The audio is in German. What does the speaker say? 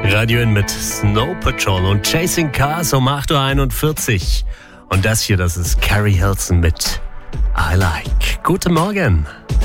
Radio N mit Snow Patrol und Chasing Cars um 8.41 Uhr. Und das hier, das ist Carrie Hilson mit I Like. Guten Morgen.